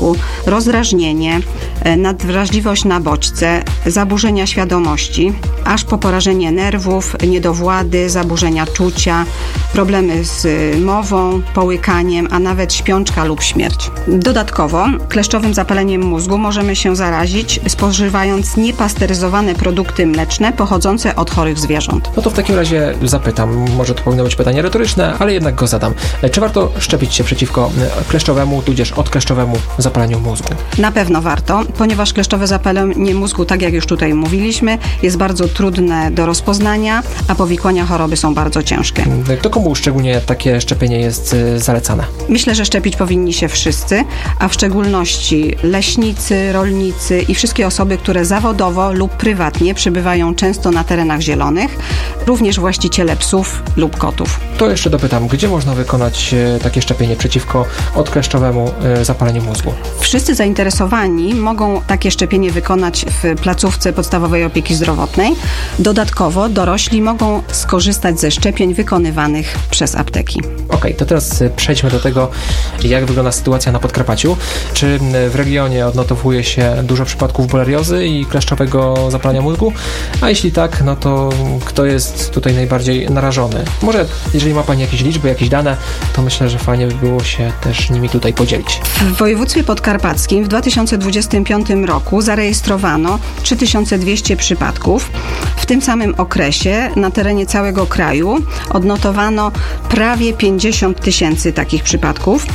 wzroku, rozdrażnienie, nadwrażliwość na bodźce, zaburzenia świadomości, aż po porażenie nerwów, niedowłady, zaburzenia czucia, problemy z mową, połykaniem, a nawet śpiączka lub śmierć. Dodatkowo kleszczowym zapaleniem mózgu możemy się zarazić spożywając niepasteryzowane produkty mleczne pochodzące od chorych zwierząt. No to w takim razie zapytam, może to powinno być pytanie retoryczne, ale jednak go zadam. Czy warto szczepić się przeciwko kleszczowemu, tudzież odkleszczowemu zapaleniu mózgu? Na pewno warto, ponieważ kleszczowe zapalenie mózgu, tak jak już tutaj mówiliśmy, jest bardzo trudne do rozpoznania, a powikłania choroby są bardzo ciężkie. To komu szczególnie takie szczepienie jest zalecane? Myślę, że szczepić powinni się wszyscy, a w szczególności leśnicy, rolnicy i wszystkie osoby, które zawodowo lub prywatnie przebywają często na terenach zielonych, również właściciele psów lub kotów. To jeszcze dopytam, gdzie można wykonać takie szczepienie przeciwko odkleszczowemu zapaleniu mózgu? Wszyscy zainteresowani mogą takie szczepienie wykonać w placówce podstawowej opieki zdrowotnej. Dodatkowo dorośli mogą skorzystać ze szczepień wykonywanych przez apteki. Okej, to teraz przejdźmy do tego, jak wygląda sytuacja na Podkarpaciu. Czy w regionie odnotowuje się dużo przypadków boleriozy i kleszczowego zapalenia mózgu? A jeśli tak, no to kto jest tutaj najbardziej narażony? Może jeżeli ma Pani jakieś liczby, jakieś dane, to myślę, że fajnie by było się też nimi tutaj podzielić. W województwie podkarpackim w 2025 roku zarejestrowano 3200 przypadków. W tym samym okresie na terenie całego kraju odnotowano prawie 50 000 takich przypadków.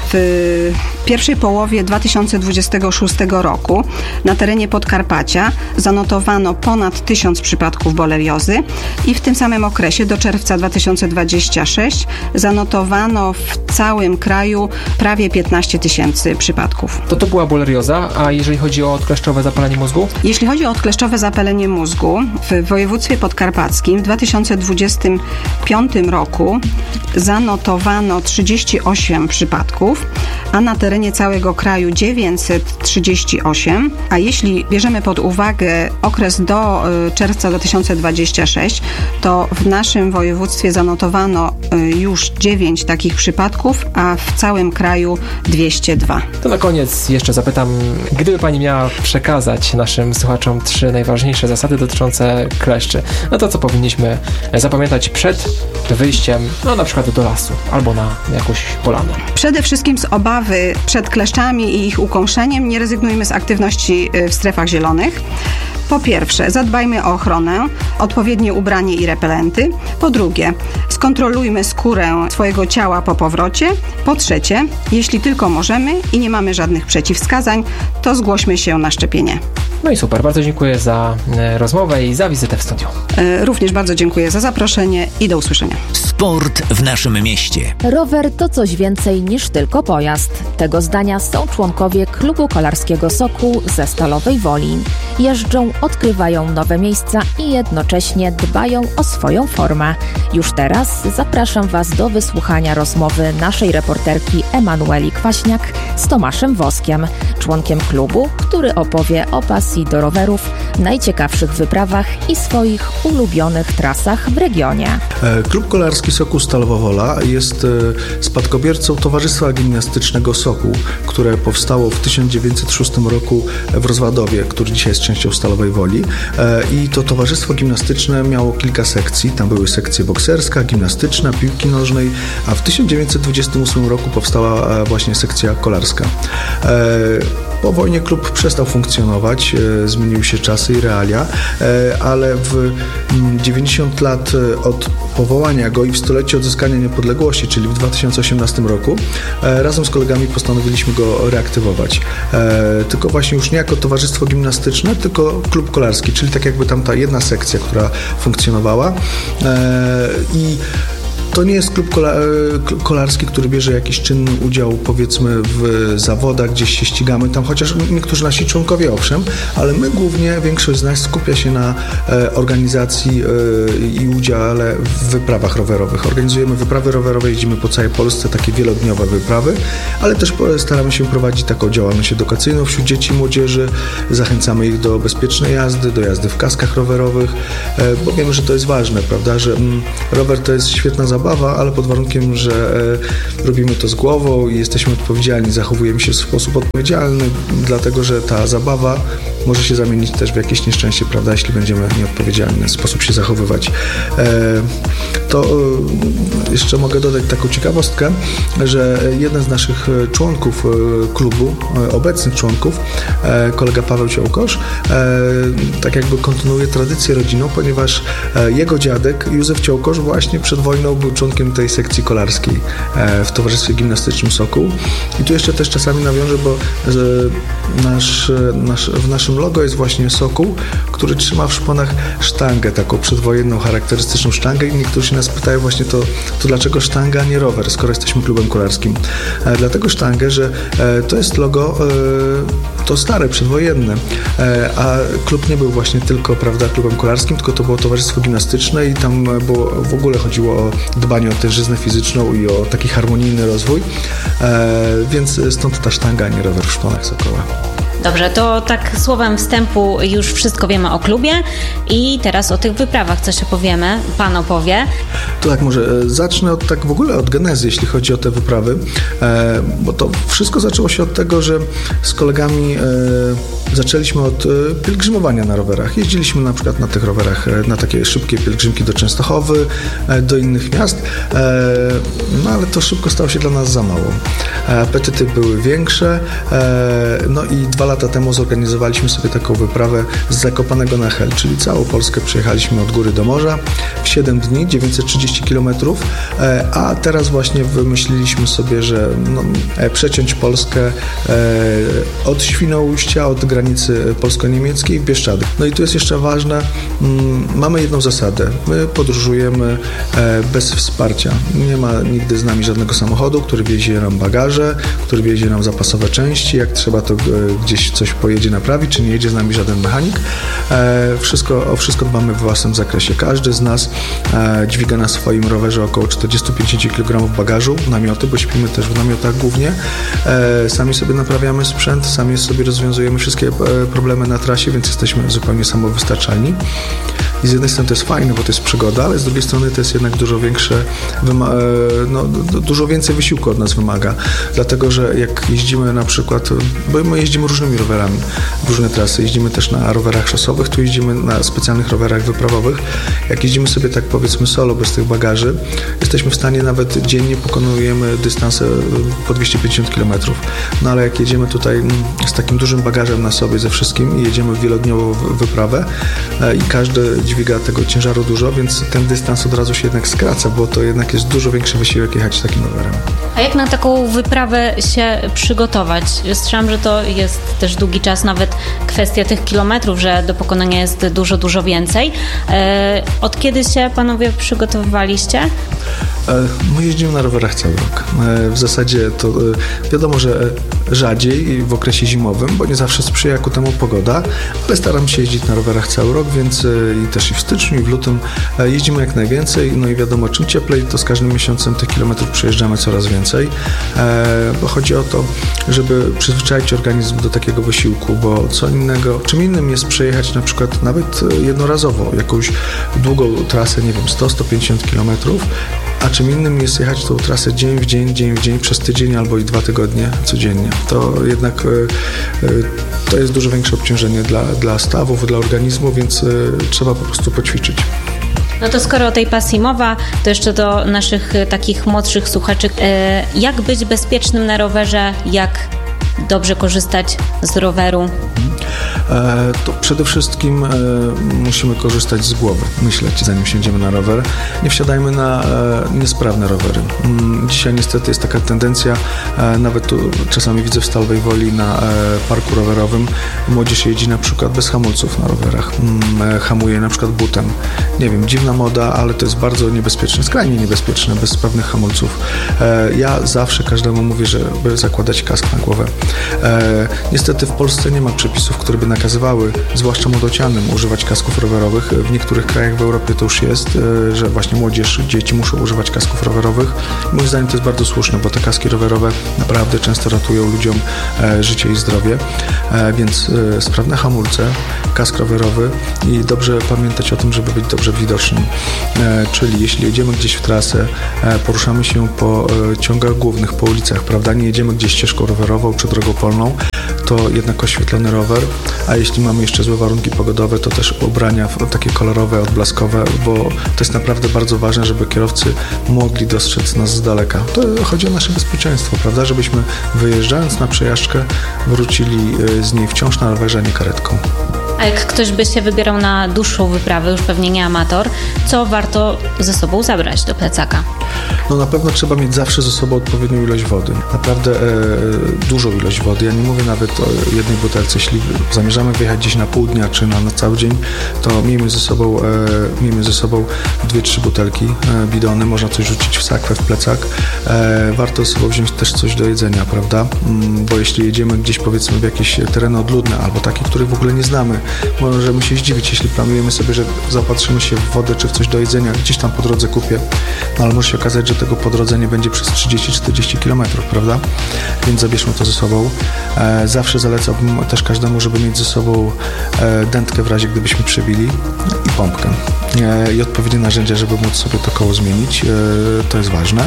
W pierwszej połowie 2026 roku na terenie Podkarpacia zanotowano ponad 1000 przypadków boleriozy i w tym samym okresie do czerwca 2026 zanotowano w całym kraju prawie 15 000 przypadków. To była bolerioza, a jeżeli chodzi o odkleszczowe zapalenie mózgu? Jeśli chodzi o odkleszczowe zapalenie mózgu, w województwie podkarpackim w 2025 roku zanotowano 38 przypadków, a na terenie całego kraju 938, a jeśli bierzemy pod uwagę okres do czerwca 2026, to w naszym województwie zanotowano już 9 takich przypadków, a w całym kraju 202. To na koniec jeszcze zapytam, gdyby Pani miała przekazać naszym słuchaczom 3 najważniejsze zasady dotyczące kleszczy, no to co powinniśmy zapamiętać przed wyjściem, no na przykład do lasu albo na jakąś polanę? Przede wszystkim z obawy przed kleszczami i ich ukąszeniem nie rezygnujmy z aktywności w strefach zielonych. Po pierwsze, zadbajmy o ochronę, odpowiednie ubranie i repelenty. Po drugie, skontrolujmy skórę swojego ciała po powrocie. Po trzecie, jeśli tylko możemy i nie mamy żadnych przeciwwskazań, to zgłośmy się na szczepienie. No i super, bardzo dziękuję za rozmowę i za wizytę w studiu. Również bardzo dziękuję za zaproszenie i do usłyszenia. Sport w naszym mieście. Rower to coś więcej niż tylko pojazd. Tego zdania są członkowie Klubu Kolarskiego Sokół ze Stalowej Woli. Jeżdżą, odkrywają nowe miejsca i jednocześnie dbają o swoją formę. Już teraz zapraszam Was do wysłuchania rozmowy naszej reporterki Emanueli Kwaśniak z Tomaszem Woskiem, członkiem klubu, który opowie o pasji do rowerów, najciekawszych wyprawach i swoich ulubionych trasach w regionie. Klub Kolarski Sokół Stalowa Wola jest spadkobiercą Towarzystwa Gimnastycznego Sokół, które powstało w 1906 roku w Rozwadowie, który dzisiaj jest częścią Stalowej Woli. I to towarzystwo gimnastyczne miało kilka sekcji. Tam były sekcje bokserska, gimnastyczna, piłki nożnej, a w 1928 roku powstała właśnie sekcja kolarska. Po wojnie klub przestał funkcjonować, zmieniły się czasy i realia, ale w 90 lat od powołania go i w stulecie odzyskania niepodległości, czyli w 2018 roku, razem z kolegami postanowiliśmy go reaktywować. Tylko właśnie już nie jako towarzystwo gimnastyczne, tylko klub kolarski, czyli tak jakby tam ta jedna sekcja, która funkcjonowała. I to nie jest klub kolarski, który bierze jakiś czynny udział, powiedzmy, w zawodach, gdzieś się ścigamy tam, chociaż niektórzy nasi członkowie owszem, ale my głównie, większość z nas skupia się na organizacji i udziale w wyprawach rowerowych. Organizujemy wyprawy rowerowe, jeździmy po całej Polsce, takie wielodniowe wyprawy, ale też staramy się prowadzić taką działalność edukacyjną wśród dzieci i młodzieży. Zachęcamy ich do bezpiecznej jazdy, do jazdy w kaskach rowerowych, bo wiemy, że to jest ważne, prawda, że rower to jest świetna zabawa, zabawa, ale pod warunkiem, że robimy to z głową i jesteśmy odpowiedzialni, zachowujemy się w sposób odpowiedzialny, dlatego że ta zabawa może się zamienić też w jakieś nieszczęście, prawda, jeśli będziemy nieodpowiedzialny sposób się zachowywać. To jeszcze mogę dodać taką ciekawostkę, że jeden z naszych członków klubu, obecnych członków, kolega Paweł Ciołkosz, tak jakby kontynuuje tradycję rodzinną, ponieważ jego dziadek Józef Ciołkosz właśnie przed wojną był członkiem tej sekcji kolarskiej w Towarzystwie Gimnastycznym Sokół. I tu jeszcze też czasami nawiążę, bo w naszym logo jest właśnie sokół, który trzyma w szponach sztangę, taką przedwojenną, charakterystyczną sztangę i niektórzy nas pytają właśnie to dlaczego sztanga, a nie rower, skoro jesteśmy klubem kolarskim. Dlatego sztangę, że to jest logo to stare, przedwojenne, a klub nie był właśnie tylko, prawda, klubem kolarskim, tylko to było towarzystwo gimnastyczne i tam w ogóle chodziło o dbanie o tężyznę fizyczną i o taki harmonijny rozwój, więc stąd ta sztanga, a nie rower w szponach Sokoła. Dobrze, to tak słowem wstępu już wszystko wiemy o klubie i teraz o tych wyprawach coś opowiemy. Pan opowie. To tak, może zacznę w ogóle od genezy, jeśli chodzi o te wyprawy, bo to wszystko zaczęło się od tego, że z kolegami zaczęliśmy od pielgrzymowania na rowerach. Jeździliśmy na przykład na tych rowerach na takie szybkie pielgrzymki do Częstochowy, do innych miast, no ale to szybko stało się dla nas za mało. Apetyty były większe, no i 2 lata temu zorganizowaliśmy sobie taką wyprawę z Zakopanego na Hel, czyli całą Polskę przejechaliśmy od góry do morza w 7 dni, 930 km, a teraz właśnie wymyśliliśmy sobie, że przeciąć Polskę od Świnoujścia, od granicy polsko-niemieckiej w Bieszczady. No i tu jest jeszcze ważne, mamy jedną zasadę, my podróżujemy bez wsparcia. Nie ma nigdy z nami żadnego samochodu, który wiezie nam bagaże, który wiezie nam zapasowe części, jak trzeba to gdzieś coś pojedzie naprawić, czy nie jedzie z nami żaden mechanik. O wszystko dbamy w własnym zakresie. Każdy z nas dźwiga na swoim rowerze około 40-50 kg bagażu, namioty, bo śpimy też w namiotach głównie. Sami sobie naprawiamy sprzęt, sami sobie rozwiązujemy wszystkie problemy na trasie, więc jesteśmy zupełnie samowystarczalni. I z jednej strony to jest fajne, bo to jest przygoda, ale z drugiej strony to jest jednak dużo więcej wysiłku od nas wymaga. Dlatego, że jak jeździmy na przykład, bo my jeździmy różnymi rowerami w różne trasy, jeździmy też na rowerach szosowych, tu jeździmy na specjalnych rowerach wyprawowych. Jak jeździmy sobie tak powiedzmy solo, bez tych bagaży, jesteśmy w stanie nawet dziennie pokonujemy dystanse po 250 km. No ale jak jedziemy tutaj z takim dużym bagażem na sobie ze wszystkim i jedziemy w wielodniową wyprawę i każdy dźwiga tego ciężaru dużo, więc ten dystans od razu się jednak skraca, bo to jednak jest dużo większy wysiłek jechać takim rowerem. A jak na taką wyprawę się przygotować? Słyszałam, że to jest też długi czas, nawet kwestia tych kilometrów, że do pokonania jest dużo więcej. Od kiedy się panowie przygotowywaliście? My jeździmy na rowerach cały rok. W zasadzie to wiadomo, że rzadziej w okresie zimowym, bo nie zawsze sprzyja ku temu pogoda, ale staram się jeździć na rowerach cały rok, więc i też i w styczniu, i w lutym jeździmy jak najwięcej. No i wiadomo, czym cieplej, to z każdym miesiącem tych kilometrów przejeżdżamy coraz więcej, bo chodzi o to, żeby przyzwyczaić organizm do takiego wysiłku, bo czym innym jest przejechać na przykład nawet jednorazowo jakąś długą trasę, nie wiem, 100-150 kilometrów, a czym innym jest jechać tą trasę dzień w dzień przez tydzień albo i 2 tygodnie codziennie. To jednak to jest dużo większe obciążenie dla stawów, dla organizmu, więc trzeba po prostu poćwiczyć. No to skoro o tej pasji mowa, to jeszcze do naszych takich młodszych słuchaczy. Jak być bezpiecznym na rowerze? Jak dobrze korzystać z roweru? To przede wszystkim musimy korzystać z głowy, myśleć, zanim siędziemy na rower. Nie wsiadajmy na niesprawne rowery. Dzisiaj niestety jest taka tendencja, nawet tu czasami widzę w Stalowej Woli na parku rowerowym, młodzież jeździ na przykład bez hamulców na rowerach, hamuje na przykład butem. Nie wiem, dziwna moda, ale to jest bardzo niebezpieczne, skrajnie niebezpieczne, bez sprawnych hamulców. Ja zawsze każdemu mówię, żeby zakładać kask na głowę. Niestety w Polsce nie ma przepisów, które by nakazywały, zwłaszcza młodocianym, używać kasków rowerowych. W niektórych krajach w Europie to już jest, że właśnie młodzież, dzieci muszą używać kasków rowerowych. Moim zdaniem to jest bardzo słuszne, bo te kaski rowerowe naprawdę często ratują ludziom życie i zdrowie, więc sprawne hamulce, kask rowerowy i dobrze pamiętać o tym, żeby być dobrze widocznym. Czyli jeśli jedziemy gdzieś w trasę, poruszamy się po ciągach głównych, po ulicach, prawda, nie jedziemy gdzieś ścieżką rowerową czy drogą polną, to jednak oświetlony rower, a jeśli mamy jeszcze złe warunki pogodowe, to też ubrania takie kolorowe, odblaskowe, bo to jest naprawdę bardzo ważne, żeby kierowcy mogli dostrzec nas z daleka. To chodzi o nasze bezpieczeństwo, prawda, żebyśmy wyjeżdżając na przejażdżkę wrócili z niej wciąż na rowerze, a nie karetką. A jak ktoś by się wybierał na dłuższą wyprawę, już pewnie nie amator, co warto ze sobą zabrać do plecaka? No na pewno trzeba mieć zawsze ze sobą odpowiednią ilość wody. Naprawdę dużą ilość wody. Ja nie mówię nawet o jednej butelce. Jeśli zamierzamy wyjechać gdzieś na pół dnia czy na cały dzień, to miejmy ze sobą 2-3 butelki, bidony. Można coś rzucić w sakwę, w plecak. Warto ze sobą wziąć też coś do jedzenia, prawda? Bo jeśli jedziemy gdzieś, powiedzmy, w jakieś tereny odludne albo takie, których w ogóle nie znamy, możemy się zdziwić, jeśli planujemy sobie, że zaopatrzymy się w wodę czy w coś do jedzenia, gdzieś tam po drodze kupię, no ale może się okazać, że tego po drodze nie będzie przez 30-40 km, prawda? Więc zabierzmy to ze sobą. Zawsze zalecałbym też każdemu, żeby mieć ze sobą dętkę w razie, gdybyśmy przebili i pompkę. I odpowiednie narzędzia, żeby móc sobie to koło zmienić. To jest ważne.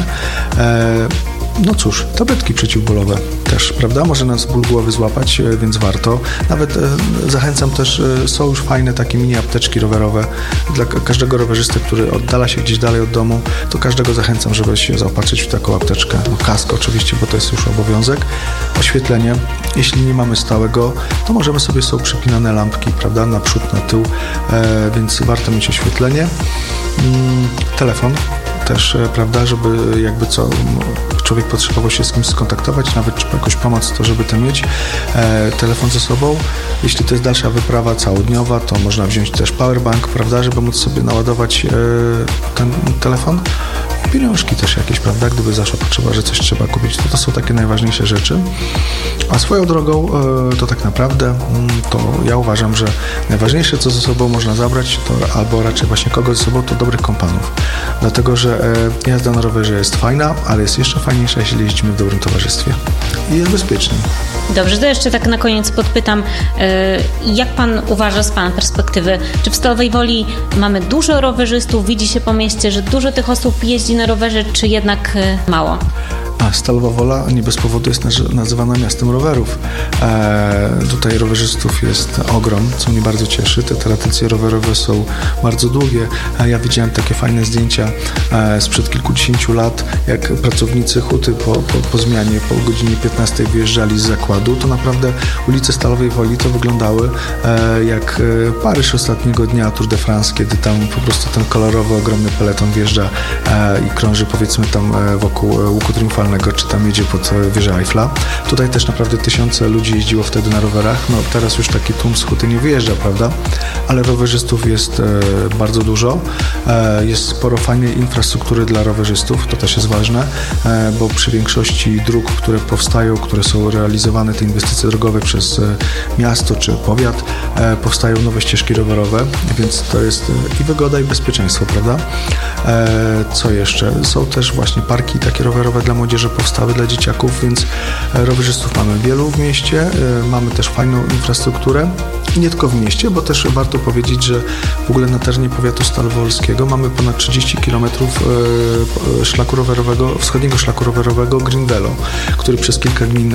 No cóż, tabletki przeciwbólowe też, prawda? Może nas ból głowy złapać, więc warto. Nawet zachęcam też, są już fajne takie mini apteczki rowerowe dla każdego rowerzysty, który oddala się gdzieś dalej od domu, to każdego zachęcam, żeby się zaopatrzyć w taką apteczkę. No, kask oczywiście, bo to jest już obowiązek. Oświetlenie. Jeśli nie mamy stałego, to możemy sobie, są przypinane lampki, prawda? Na przód, na tył, więc warto mieć oświetlenie. Telefon też, prawda, żeby jakby co człowiek potrzebował się z kimś skontaktować, nawet czy po jakąś pomoc, to żeby to mieć. Telefon ze sobą. Jeśli to jest dalsza wyprawa całodniowa, to można wziąć też powerbank, prawda, żeby móc sobie naładować ten telefon. Pieniążki też jakieś, prawda, gdyby zaszła potrzeba, że coś trzeba kupić, to są takie najważniejsze rzeczy. A swoją drogą to tak naprawdę to ja uważam, że najważniejsze, co ze sobą można zabrać, to albo raczej właśnie kogoś ze sobą, to dobrych kompanów. Dlatego, że jazda na rowerze jest fajna, ale jest jeszcze fajniejsza, jeśli jeździmy w dobrym towarzystwie. I jest bezpieczniej. Dobrze, to jeszcze tak na koniec podpytam, jak pan uważa z pana perspektywy, czy w Stalowej Woli mamy dużo rowerzystów, widzi się po mieście, że dużo tych osób jeździ na rowerze, czy jednak mało? A Stalowa Wola nie bez powodu jest nazywana miastem rowerów. Tutaj rowerzystów jest ogrom, co mnie bardzo cieszy. Te tradycje rowerowe są bardzo długie. Ja widziałem takie fajne zdjęcia sprzed kilkudziesięciu lat, jak pracownicy huty po zmianie, po godzinie 15 wyjeżdżali z zakładu. To naprawdę ulice Stalowej Woli to wyglądały jak Paryż ostatniego dnia Tour de France, kiedy tam po prostu ten kolorowy, ogromny peleton wjeżdża i krąży, powiedzmy, tam wokół Łuku Triumfalnego, czy tam jedzie pod wieżę Eiffla. Tutaj też naprawdę tysiące ludzi jeździło wtedy na rowerach. No teraz już taki tłum z huty nie wyjeżdża, prawda? Ale rowerzystów jest bardzo dużo. Jest sporo fajnej infrastruktury dla rowerzystów, to też jest ważne, bo przy większości dróg, które powstają, które są realizowane, te inwestycje drogowe przez miasto czy powiat, powstają nowe ścieżki rowerowe, więc to jest i wygoda, i bezpieczeństwo, prawda? Co jeszcze? Są też właśnie parki takie rowerowe dla młodzieży, powstały dla dzieciaków, więc rowerzystów mamy wielu w mieście, mamy też fajną infrastrukturę i nie tylko w mieście, bo też warto powiedzieć, że w ogóle na terenie powiatu stalowolskiego mamy ponad 30 km szlaku rowerowego, wschodniego szlaku rowerowego Green Velo, który przez kilka gmin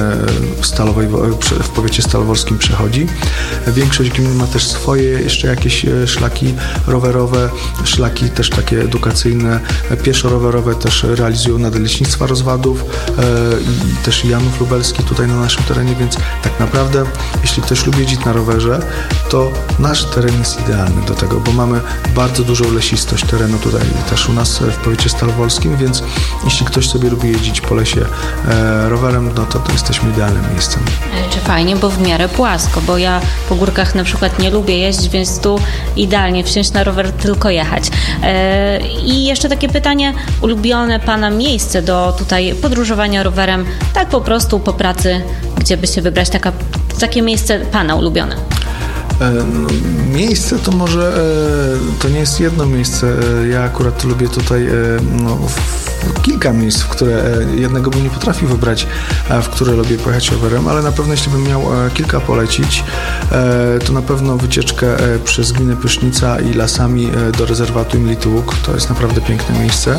w powiecie stalowolskim przechodzi. Większość gmin ma też swoje jeszcze jakieś szlaki rowerowe, szlaki też takie edukacyjne, pieszo-rowerowe też realizują nadleśnictwa rozwadów i też Janów Lubelski tutaj na naszym terenie, więc tak naprawdę jeśli ktoś lubi jeździć na rowerze, to nasz teren jest idealny do tego, bo mamy bardzo dużą lesistość terenu tutaj też u nas w powiecie stalowolskim, więc jeśli ktoś sobie lubi jeździć po lesie rowerem, no to jesteśmy idealnym miejscem. Czy fajnie, bo w miarę płasko, bo ja po górkach na przykład nie lubię jeździć, więc tu idealnie wsiąść na rower, tylko jechać. I jeszcze takie pytanie, ulubione pana miejsce do tutaj podróżowania rowerem, tak po prostu po pracy, gdzie by się wybrać, taka takie miejsce Pana ulubione? Miejsce to może, to nie jest jedno miejsce. Ja akurat lubię tutaj kilka miejsc, w które jednego bym nie potrafił wybrać, w które lubię pojechać rowerem, ale na pewno jeśli bym miał kilka polecić, to na pewno wycieczkę przez gminę Pysznica i lasami do rezerwatu Imlity Łuk. To jest naprawdę piękne miejsce.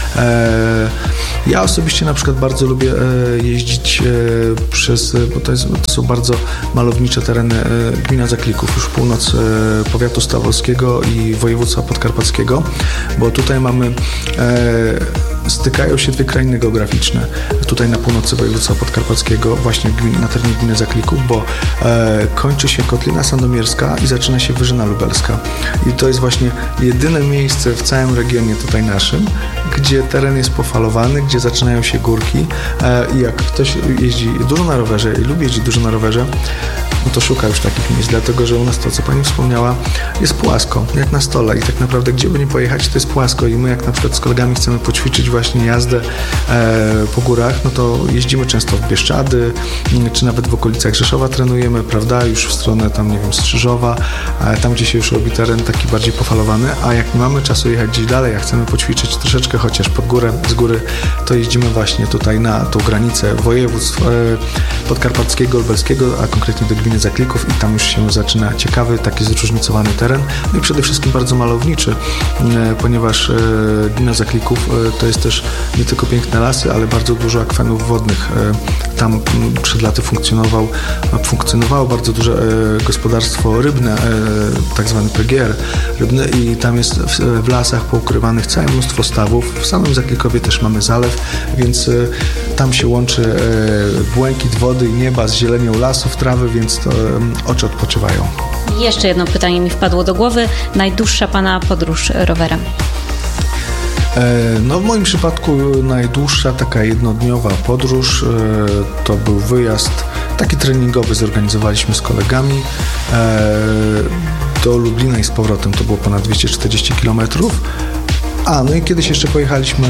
Ja osobiście na przykład bardzo lubię jeździć bo to są bardzo malownicze tereny gmina Zaklików, już północ powiatu stawowskiego i województwa podkarpackiego, bo tutaj mamy stykają się dwie krainy geograficzne. Tutaj na północy województwa podkarpackiego, właśnie na terenie gminy Zaklików, bo kończy się Kotlina Sandomierska i zaczyna się Wyżyna Lubelska. I to jest właśnie jedyne miejsce w całym regionie tutaj naszym, gdzie teren jest pofalowany, gdzie zaczynają się górki i jak ktoś jeździ dużo na rowerze i lubi jeździć dużo na rowerze, no to szuka już takich miejsc, dlatego że u nas to, co Pani wspomniała, jest płasko, jak na stole i tak naprawdę gdzie by nie pojechać, to jest płasko i my jak na przykład z kolegami chcemy poćwiczyć właśnie jazdę po górach, no to jeździmy często w Bieszczady, czy nawet w okolicach Rzeszowa trenujemy, prawda, już w stronę tam, nie wiem, Strzyżowa, tam gdzie się już robi teren taki bardziej pofalowany, a jak nie mamy czasu jechać gdzieś dalej, a chcemy poćwiczyć troszeczkę chociaż pod górę, z góry, to jeździmy właśnie tutaj na tą granicę województw podkarpackiego, lubelskiego, a konkretnie do gminy Zaklików i tam już się zaczyna ciekawy, taki zróżnicowany teren, no i przede wszystkim bardzo malowniczy, ponieważ gmina Zaklików to jest też nie tylko piękne lasy, ale bardzo dużo akwenów wodnych. Tam przed laty funkcjonowało bardzo duże gospodarstwo rybne, tak zwany PGR rybny i tam jest w lasach poukrywanych całe mnóstwo stawów. W samym Zaklikowie też mamy zalew, więc tam się łączy błękit wody i nieba z zielenią lasów, trawy, więc to oczy odpoczywają. Jeszcze jedno pytanie mi wpadło do głowy. Najdłuższa Pana podróż rowerem? No w moim przypadku najdłuższa taka jednodniowa podróż to był wyjazd taki treningowy, zorganizowaliśmy z kolegami do Lublina i z powrotem, to było ponad 240 km. No i kiedyś jeszcze pojechaliśmy,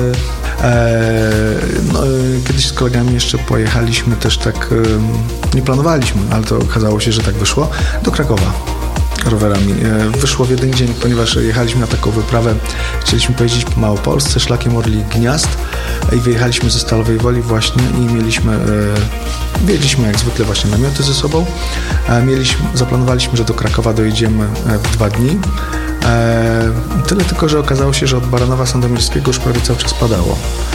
kiedyś z kolegami jeszcze pojechaliśmy też tak, nie planowaliśmy, ale to okazało się, że tak wyszło, do Krakowa rowerami. Wyszło w jeden dzień, ponieważ jechaliśmy na taką wyprawę, chcieliśmy pojeździć po Małopolsce szlakiem Orli Gniazd i wyjechaliśmy ze Stalowej Woli właśnie i wieźliśmy jak zwykle właśnie namioty ze sobą. Zaplanowaliśmy, że do Krakowa dojedziemy w 2 dni. Tyle tylko, że okazało się, że od Baranowa Sandomierskiego już prawie cały czas padało.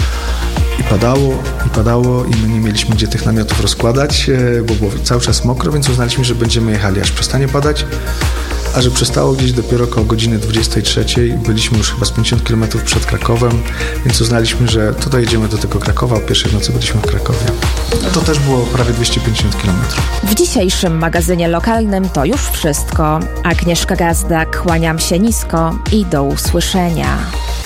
I padało i my nie mieliśmy gdzie tych namiotów rozkładać, bo było cały czas mokro, więc uznaliśmy, że będziemy jechali aż przestanie padać, a że przestało gdzieś dopiero około godziny 23, byliśmy już chyba z 50 km przed Krakowem, więc uznaliśmy, że to dojedziemy do tego Krakowa, o pierwszej w nocy byliśmy w Krakowie. To też było prawie 250 km. W dzisiejszym magazynie lokalnym to już wszystko. Agnieszka Gazda, kłaniam się nisko i do usłyszenia.